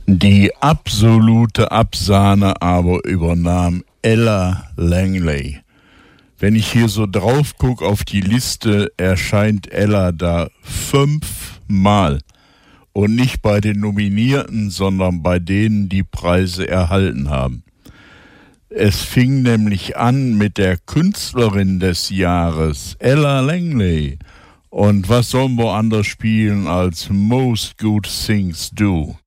Die absolute Absahne aber übernahm Ella Langley. Wenn ich hier so drauf gucke auf die Liste, erscheint Ella da 5-mal. Und nicht bei den Nominierten, sondern bei denen, die Preise erhalten haben. Es fing nämlich an mit der Künstlerin des Jahres, Ella Langley. Und was sollen wir anders spielen als Most Good Things Do?